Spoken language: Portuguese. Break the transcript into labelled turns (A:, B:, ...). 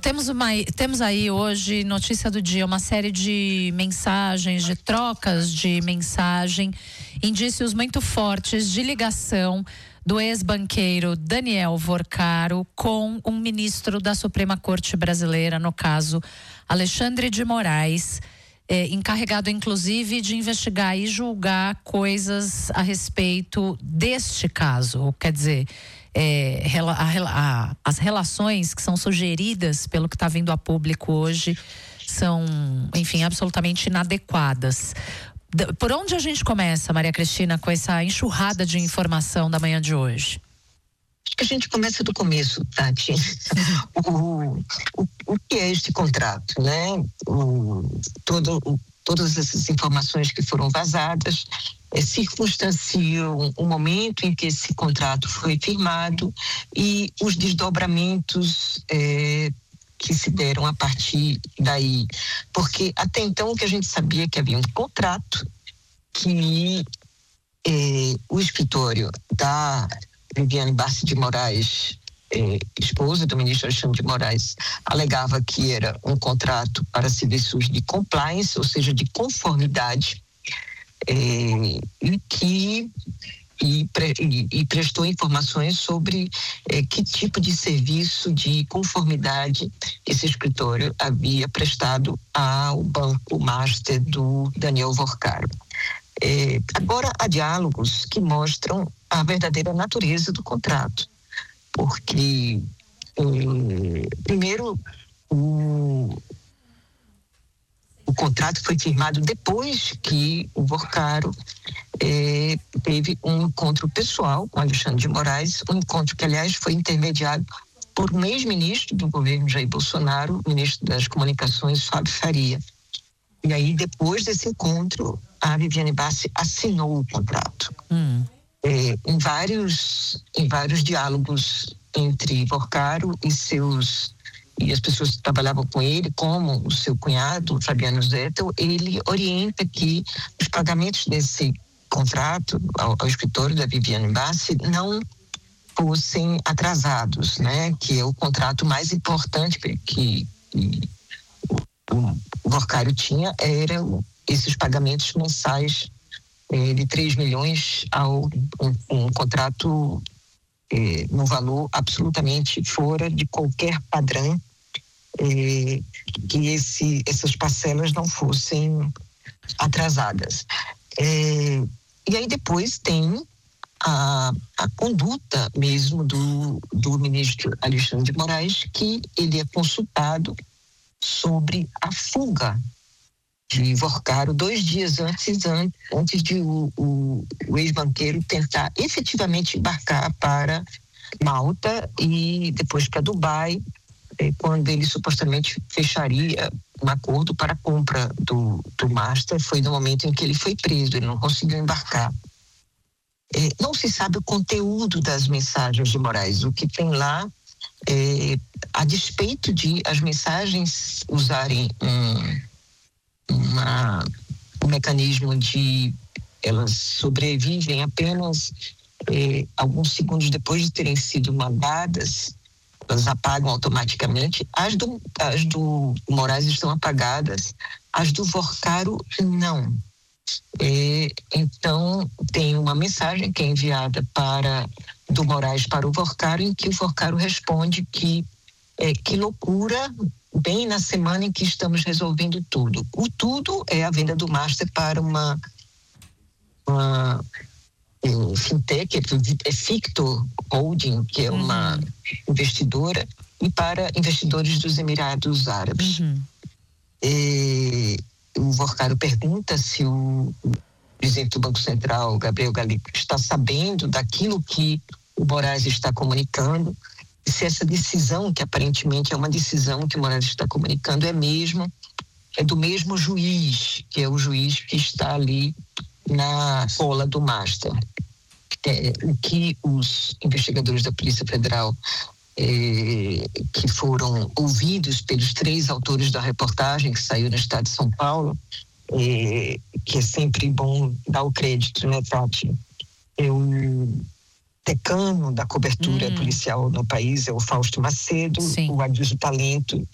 A: temos aí hoje, notícia do dia, uma série de mensagens, de trocas de mensagem, indícios muito fortes de ligação do ex-banqueiro Daniel Vorcaro com um ministro da Suprema Corte Brasileira, no caso Alexandre de Moraes, encarregado inclusive de investigar e julgar coisas a respeito deste caso. Quer dizer, as relações que são sugeridas pelo que está vindo a público hoje são, enfim, absolutamente inadequadas. Por onde a gente começa, Maria Cristina, com essa enxurrada de informação da manhã de hoje?
B: Acho que a gente começa do começo, Tati. O que é este contrato, né? Todas essas informações que foram vazadas circunstanciam o momento em que esse contrato foi firmado e os desdobramentos que se deram a partir daí. Porque até então o que a gente sabia é que havia um contrato que o escritório da Viviane Bassi de Moraes, esposa do ministro Alexandre de Moraes, alegava que era um contrato para serviços de compliance, ou seja, de conformidade, e prestou informações sobre que tipo de serviço de conformidade esse escritório havia prestado ao Banco Master do Daniel Vorcaro. Agora, há diálogos que mostram a verdadeira natureza do contrato, porque, primeiro, o contrato foi firmado depois que o Vorcaro teve um encontro pessoal com Alexandre de Moraes, um encontro que, aliás, foi intermediado por um ex-ministro do governo Jair Bolsonaro, ministro das Comunicações, Fábio Faria. E aí, depois desse encontro, a Viviane Bassi assinou o contrato. Em vários diálogos entre Vorcaro e as pessoas que trabalhavam com ele, como o seu cunhado, Fabiano Zettel, ele orienta que os pagamentos desse contrato ao escritório da Viviane Bassi não fossem atrasados, né? Que é o contrato mais importante que o Vorcaro tinha, eram esses pagamentos mensais de 3 milhões um contrato num valor absolutamente fora de qualquer padrão, que essas parcelas não fossem atrasadas. E aí depois tem a conduta mesmo do ministro Alexandre de Moraes, que ele é consultado sobre a fuga de Vorcaro 2 dias antes de o ex-banqueiro tentar efetivamente embarcar para Malta e depois para Dubai, quando ele supostamente fecharia um acordo para a compra do Master. Foi no momento em que ele foi preso, ele não conseguiu embarcar. Não se sabe o conteúdo das mensagens de Moraes. O que tem lá, a despeito de as mensagens usarem um mecanismo de elas sobrevivem apenas alguns segundos depois de terem sido mandadas, elas apagam automaticamente. As do Moraes estão apagadas, as do Vorcaro não. Então tem uma mensagem que é enviada do Moraes para o Vorcaro, em que o Vorcaro responde que loucura, bem na semana em que estamos resolvendo tudo. O tudo é a venda do Master para uma fintech, é Fictor Holding, que é uma investidora, e para investidores dos Emirados Árabes. O Vorcaro pergunta se o presidente do Banco Central, Gabriel Galípolo, está sabendo daquilo que o Moraes está comunicando, se essa decisão, que aparentemente é uma decisão que o Moraes está comunicando, é do mesmo juiz, que é o juiz que está ali na cola do Master. O que os investigadores da Polícia Federal, que foram ouvidos pelos 3 autores da reportagem que saiu no estado de São Paulo, que é sempre bom dar o crédito, né, Tati? Decano da cobertura policial no país é o Fausto Macedo, o Adilson Talento